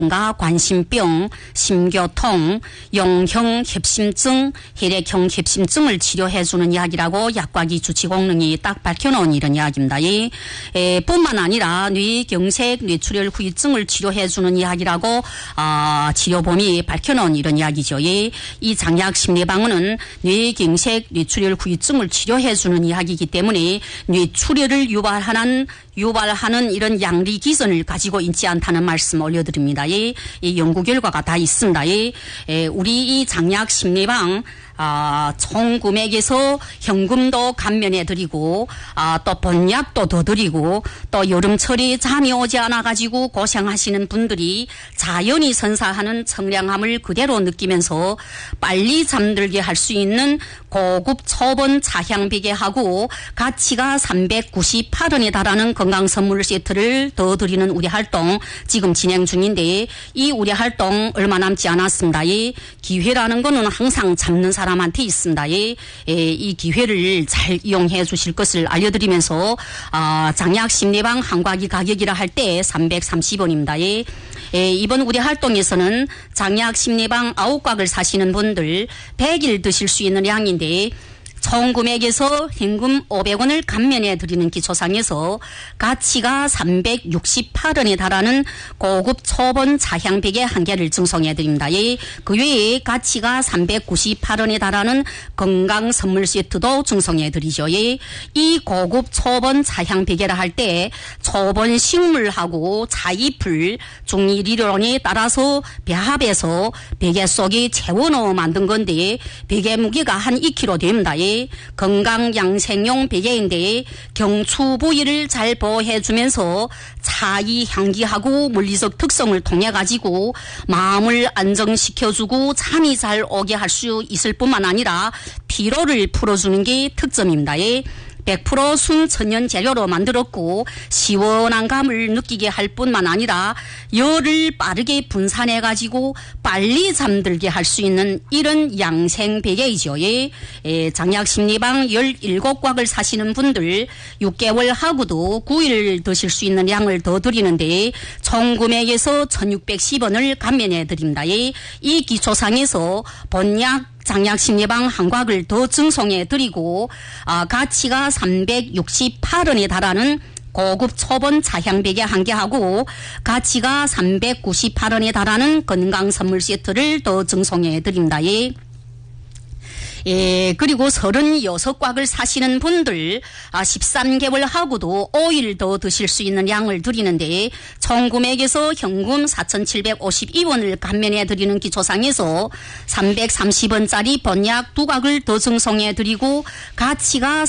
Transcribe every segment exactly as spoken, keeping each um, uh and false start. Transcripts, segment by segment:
가 관심병, 심교통, 용형 협심증, 혈액형 협심증을 치료해주는 약이라고 약과기 주치 공능이 딱 밝혀놓은 이런 약입니다. 이 에, 뿐만 아니라 뇌경색, 뇌출혈 후유증을 치료해주는 약이라고 아, 치료범위 밝혀놓은 이런 약이죠. 이, 이 장약 심리방어는 뇌경색, 뇌출혈 후유증을 치료해주는 약이기 때문에 뇌출혈을 유발하는 유발하는 이런 양리 기전을 가지고 있지 않다는 말씀 올려드립니다. 이, 이 연구 결과가 다 있습니다. 이, 에, 우리 이 장약 심리방 아, 총 금액에서 현금도 감면해드리고, 아, 또 본약도 더 드리고, 또 여름철에 잠이 오지 않아가지고 고생하시는 분들이 자연이 선사하는 청량함을 그대로 느끼면서 빨리 잠들게 할 수 있는 고급 초본 차향베개하고 가치가 삼백구십팔 원에 달하는 건강선물 세트를 더 드리는 우리 활동 지금 진행 중인데 이 우리 활동 얼마 남지 않았습니다. 이 기회라는 거는 항상 잡는 사람한테 있습니다. 이, 이 기회를 잘 이용해 주실 것을 알려드리면서 아, 장약 심리방 한과기 가격이라 할 때 삼백삼십 원입니다. 이, 예, 이번 우리 활동에서는 장약 심리방 아홉 곽을 사시는 분들 백 일 드실 수 있는 양인데 총 금액에서 현금 오백 원을 감면해 드리는 기초상에서 가치가 삼백육십팔 원에 달하는 고급 초본 차향베개 한 개를 증송해 드립니다. 예, 그 외에 가치가 삼백구십팔 원에 달하는 건강 선물 세트도 증송해 드리죠. 예, 이 고급 초본 차향베개라 할 때 초본 식물하고 차잎을 중일 이론에 따라서 배합해서 베개 속에 채워넣어 만든 건데 베개 무게가 한 이 킬로그램 됩니다. 예. 건강 양생용 베개인데 경추 부위를 잘 보호해주면서 차이 향기하고 물리적 특성을 통해 가지고 마음을 안정시켜주고 잠이 잘 오게 할 수 있을 뿐만 아니라 피로를 풀어주는 게 특점입니다. 백 퍼센트 순천연 재료로 만들었고 시원한 감을 느끼게 할 뿐만 아니라 열을 빠르게 분산해 가지고 빨리 잠들게 할 수 있는 이런 양생 베개이죠. 예. 예, 장약 심리방 열일곱 곽을 사시는 분들 육 개월 하고도 구 일 드실 수 있는 양을 더 드리는데 총 금액에서 천육백십 원을 감면해 드립니다. 예. 이 기초상에서 본약 장약 심리방 한 곽을 더 증송해 드리고 아, 가치가 삼백육십팔 원에 달하는 고급 초본 차향베개 한 개하고 가치가 삼백구십팔 원에 달하는 건강 선물 세트를 더 증송해 드립니다. 예. 예, 그리고 서른여섯 곽을 사시는 분들, 아, 십삼 개월 하고도 오 일 더 드실 수 있는 양을 드리는데, 총 금액에서 현금 사천칠백오십이 원을 감면해 드리는 기초상에서 삼백삼십 원짜리 본약 두 곽을 더 증송해 드리고, 가치가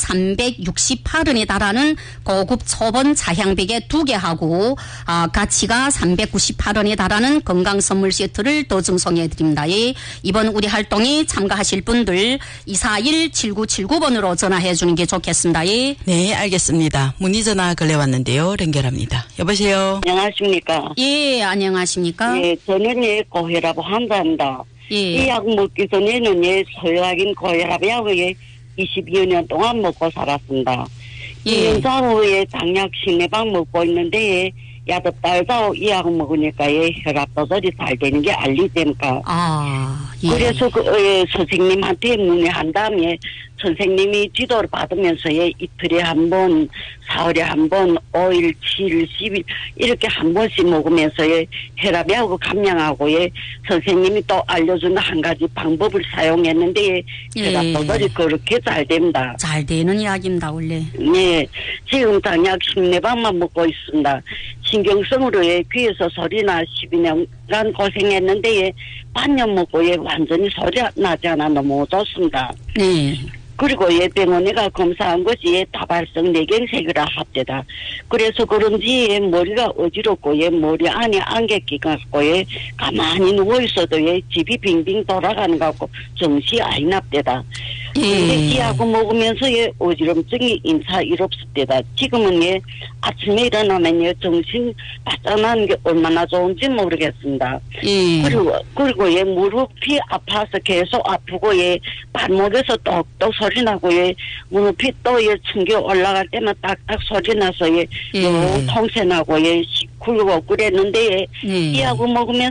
삼백육십팔 원에 달하는 고급 초본 차향베개 두 개하고, 아, 가치가 삼백구십팔 원에 달하는 건강 선물 세트를 더 증송해 드립니다. 예, 이번 우리 활동에 참가하실 분들, 이사일 칠구칠구 번으로 전화해 주는 게 좋겠습니다. 예. 네, 알겠습니다. 문의 전화 걸려 왔는데요. 연결합니다. 여보세요. 안녕하십니까. 예, 안녕하십니까. 예, 저는 예, 고혈압 환자입니다. 예. 이 약 먹기 전에는 예, 소약인 고혈압 약을 예, 이십이 년 동안 먹고 살았습니다. 예. 이 년 후에 장약 심리방 먹고 있는데 예, 야덥 달다고 이 약 먹으니까 예, 혈압 조절이 잘 되는 게 알리되니까. 아, 예. 그래서 그 예, 선생님한테 문의한 다음에 선생님이 지도를 받으면서 예, 이틀에 한 번, 사흘에 한 번, 오 일, 칠 일, 십 일 이렇게 한 번씩 먹으면서 예, 혈압약하고 감량하고 예, 선생님이 또 알려준 한 가지 방법을 사용했는데 예, 혈압 조절이 예. 그렇게 잘 됩니다. 잘 되는 이야기입니다, 원래. 네, 지금 당약 심내방만 먹고 있습니다. 신경성으로 예, 귀에서 소리나 십이 년간 고생했는데 예, 반년 먹고 예, 완전히 소리 나지 않아 너무 좋습니다. 네. 그리고 예, 병원에가 검사한 것이 예, 다발성 뇌경색이라 합니다. 그래서 그런지 예, 머리가 어지럽고 예, 머리 안에 안개 끼가 갖고 예, 가만히 누워 있어도 예, 집이 빙빙 돌아가는 것 같고 정신이 안 납니다. 근데 지하고 먹으면서 예, 어지럼증이 인사 이롭습니다. 지금은 예, 아침에 일어나면 예, 정신 바짝 나는 게 얼마나 좋은지 모르겠습니다. 예. 그리고 그리고 예, 무릎이 아파서 계속 아프고 예, 발목에서 똑똑 소리 나고 예, 무릎이 또 예, 충격 올라갈 때만 딱딱 소리 나서 예, 예. 너무 통새 나고 예, 굴고 그랬는데 네. 이하고 먹으면